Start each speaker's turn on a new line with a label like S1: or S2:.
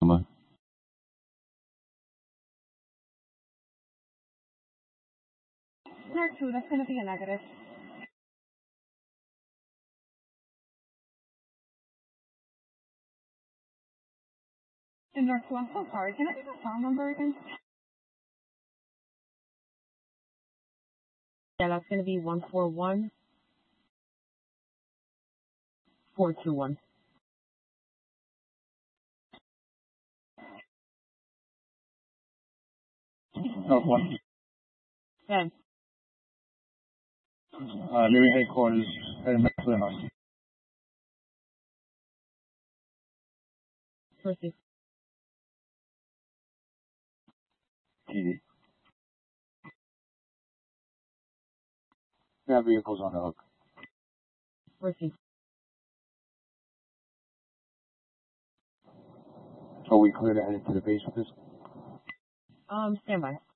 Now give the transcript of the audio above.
S1: North 2, that's going to be a negative. In North 2, I'm so sorry. Can I get the phone number again?
S2: Yeah, that's going to be 141421.
S3: North 1.
S2: Yeah,
S3: Leaving headquarters, heading back to the house.
S2: proceed.
S3: TD. We have vehicles on the hook.
S2: Proceed.
S3: So we clear to head into the base with this?
S2: Stand by.